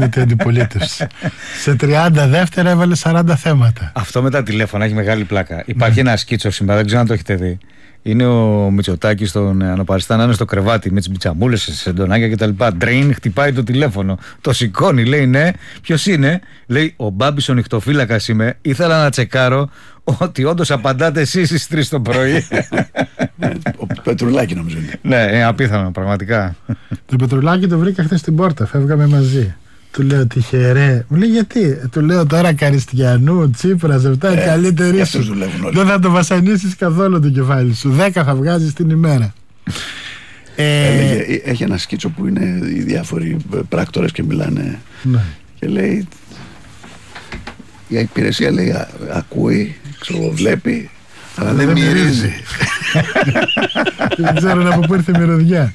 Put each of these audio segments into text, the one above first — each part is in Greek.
γίνεται η αντιπολίτευση. Σε 30 δεύτερα έβαλε 40 θέματα. Αυτό με τα τηλέφωνα έχει μεγάλη πλάκα. Υπάρχει ένα σκίτσο σήμερα, δεν ξέρω αν το έχετε δει. Είναι ο Μητσοτάκης στον Αναπαριστά να είναι στο κρεβάτι με τις μπιτσαμούλες, σε σεντονάκια κτλ. Ντρέιν, χτυπάει το τηλέφωνο. Το σηκώνει, λέει ναι. Ποιος είναι? Λέει ο Μπάμπης ο νυχτοφύλακας είμαι. Ήθελα να τσεκάρω ότι όντως απαντάτε εσείς στις 3 το πρωί. Ο Πετρουλάκη νομίζω είναι. Ναι, απίθανο πραγματικά. Το Πετρουλάκη το βρήκα χθες στην πόρτα, φεύγαμε μαζί. Του λέω τυχερέ. Μου λέει γιατί? Του λέω τώρα Καριστιανού, Τσίπρας, αυτά οι καλύτεροι σου. Δεν θα το βασανίσεις καθόλου το κεφάλι σου. 10 θα βγάζεις την ημέρα. Έχει ένα σκίτσο που είναι οι διάφοροι πράκτορες και μιλάνε. Ναι. Και λέει η υπηρεσία λέει ακούει, βλέπει, αλλά δεν μυρίζει. Δεν ξέρω από πού ήρθε η μυρωδιά.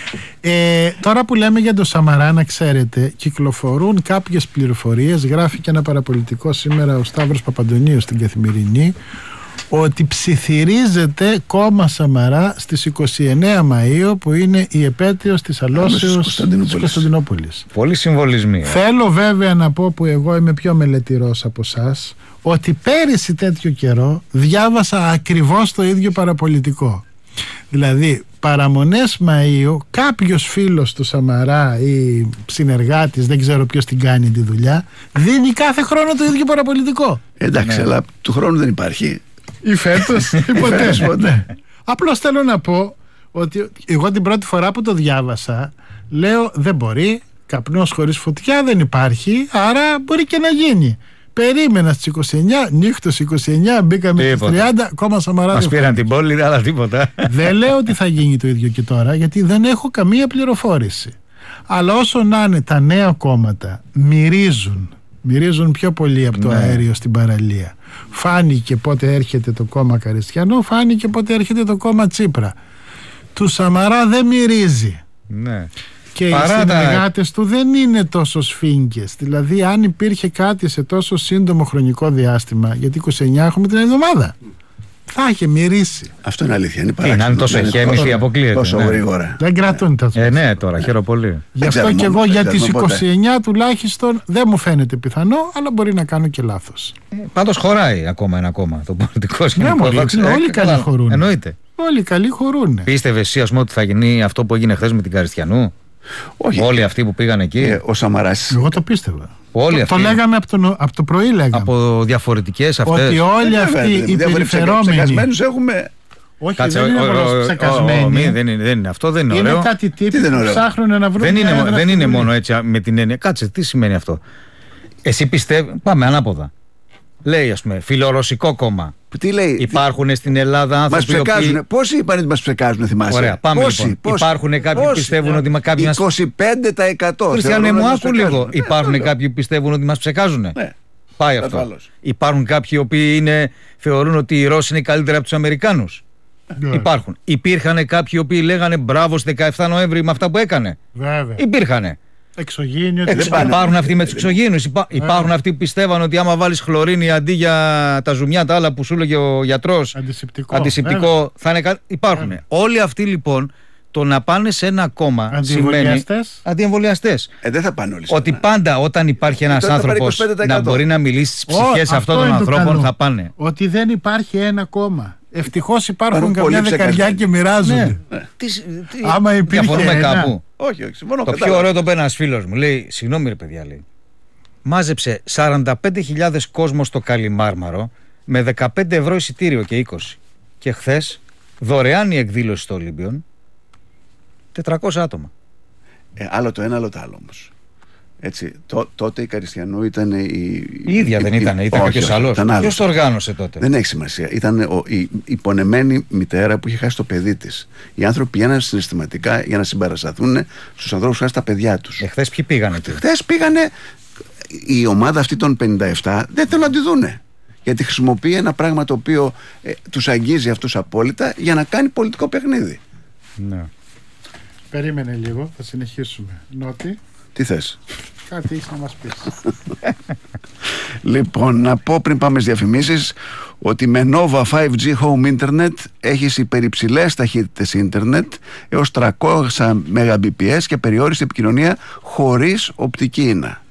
Τώρα που λέμε για τον Σαμαρά, να ξέρετε, κυκλοφορούν κάποιες πληροφορίες. Γράφει και ένα παραπολιτικό σήμερα ο Σταύρος Παπαντονίου στην Καθημερινή, ότι ψιθυρίζεται κόμμα Σαμαρά στις 29 Μαΐου, που είναι η επέτειος της αλώσεως της Κωνσταντινούπολης. Πολλοί συμβολισμοί. Θέλω βέβαια να πω, που εγώ είμαι πιο μελετηρός από εσάς, ότι πέρυσι τέτοιο καιρό διάβασα ακριβώς το ίδιο παραπολιτικό. Δηλαδή παραμονές Μαΐου κάποιος φίλος του Σαμαρά ή συνεργάτης, δεν ξέρω ποιος την κάνει τη δουλειά, δίνει κάθε χρόνο το ίδιο παραπολιτικό. Εντάξει, αλλά του χρόνου δεν υπάρχει. Ή φέτος ή ποτέ. Απλώς θέλω να πω ότι εγώ την πρώτη φορά που το διάβασα λέω δεν μπορεί, καπνός χωρίς φωτιά δεν υπάρχει, άρα μπορεί και να γίνει. Περίμενα στις 29, νύχτος 29, μπήκαμε στις 30, κόμμα Σαμαρά. Μας πήραν την πόλη, αλλά τίποτα. Δεν λέω ότι θα γίνει το ίδιο και τώρα, γιατί δεν έχω καμία πληροφόρηση. Αλλά όσο να είναι, τα νέα κόμματα μυρίζουν πιο πολύ από το αέριο στην παραλία. Φάνηκε πότε έρχεται το κόμμα Καριστιανό, φάνηκε πότε έρχεται το κόμμα Τσίπρα. Του Σαμαρά δεν μυρίζει. Ναι. Και οι συνεργάτες του δεν είναι τόσο σφίγγες. Δηλαδή αν υπήρχε κάτι σε τόσο σύντομο χρονικό διάστημα, γιατί 29 έχουμε την εβδομάδα, θα είχε μυρίσει. Αυτό είναι αλήθεια. Είναι αν τόσο χέμηθη αποκλείεται. Τόσο γρήγορα. Δεν κρατούν τα σωστά. Ναι, τώρα χαίρομαι πολύ. Γι' αυτό και εγώ για τις 29 τουλάχιστον δεν μου φαίνεται πιθανό, αλλά μπορεί να κάνω και λάθος. Πάντως χωράει ακόμα ένα κόμμα το πολιτικό σκηνικό. Όλοι καλοί χωρούν. Εννοείται. Όλοι καλοί χωρούν. Πίστευε εσύ, ας πούμε, ότι θα γίνει αυτό που έγινε χθες με την Καριστιανού? Όχι. Όλοι αυτοί που πήγαν εκεί. Ο Σαμαράς. Εγώ το πίστευα. Το λέγαμε από το πρωί. Λέγαμε. Από διαφορετικές αυτές. Ότι όλοι αυτοί οι περιφερόμενοι. Ψεκασμένους έχουμε. Όχι, δεν είναι μόνο ψεκασμένοι. Δεν είναι αυτό, δεν είναι ωραίο. Είναι κάτι τύποι που ψάχνουν να βρουν. Δεν είναι μόνο έτσι με την έννοια. Κάτσε, τι σημαίνει αυτό? Εσύ πιστεύει. Πάμε ανάποδα. Λέει, ας πούμε, φιλορωσικό κόμμα. Τι λέει? Υπάρχουν στην Ελλάδα άνθρωποι που μας ψεκάζουν. Πόσοι είπαν ότι μας ψεκάζουν, θυμάσαι? Ωραία, πάμε λοιπόν. Υπάρχουν κάποιοι που πιστεύουν ότι κάποιοι μας... 25%. Χριστιανέ μου, άκου λίγο. Υπάρχουν κάποιοι που πιστεύουν ότι μας ψεκάζουν. Ναι. Πάει αυτό. Υπάρχουν κάποιοι οποίοι θεωρούν ότι οι Ρώσοι είναι καλύτεροι από τους Αμερικάνους. Υπάρχουν. Υπήρχαν κάποιοι οποίοι λέγανε μπράβο στις 17 Νοέμβρη με αυτά που έκανε. Βέβαια. Υπήρχανε. Εξωγήινοι. Υπάρχουν αυτοί με τους εξωγήινους. Υπάρχουν αυτοί που πιστεύαν ότι άμα βάλεις χλωρίνη αντί για τα ζουμιά τα άλλα που σου έλεγε ο γιατρός, αντισηπτικό, θα είναι. Υπάρχουν. Όλοι αυτοί λοιπόν το να πάνε σε ένα κόμμα σημαίνει αντιεμβολιαστές. Δεν θα πάνε όλοι. Ότι πάντα όταν υπάρχει ένας άνθρωπος να μπορεί να μιλήσει στις ψυχές αυτών των ανθρώπων θα πάνε. Ότι δεν υπάρχει ένα κόμμα. Ευτυχώς υπάρχουν καμιά δεκαριά και μοιράζονται. Άμα υπήρχε κάπου. Όχι, συμφωνώ. Το πιο ωραίο το είπε ένας φίλος μου. Λέει, συγγνώμη ρε παιδιά, λέει. Μάζεψε 45.000 κόσμο στο Καλιμάρμαρο με 15 ευρώ εισιτήριο και 20. Και χθες δωρεάν η εκδήλωση στο Ολύμπιον 400 άτομα. Άλλο το ένα, άλλο το άλλο όμως. Έτσι, τότε η Καριστιανού ήταν η ίδια δεν ήταν κάποιος άλλος. Ποιος το οργάνωσε τότε? Δεν έχει σημασία. Ήταν η πονεμένη μητέρα που είχε χάσει το παιδί της. Οι άνθρωποι πηγαίναν συναισθηματικά για να συμπαρασταθούν στους ανθρώπους που χάσαν τα παιδιά τους. Χθες ποιοι πήγανε? Χθες πήγανε. Η ομάδα αυτή των 57 δεν θέλουν να τη δούνε. Γιατί χρησιμοποιεί ένα πράγμα το οποίο τους αγγίζει αυτούς απόλυτα για να κάνει πολιτικό παιχνίδι. Ναι. Περίμενε λίγο, θα συνεχίσουμε. Νότι. Τι θες? Κάτι έχεις να μας πεις. Λοιπόν, να πω πριν πάμε στις διαφημίσεις ότι με Nova 5G Home Internet έχεις υπερυψηλές ταχύτητες ίντερνετ έως 300 Mbps και περιόριστη επικοινωνία χωρίς οπτική ίνα.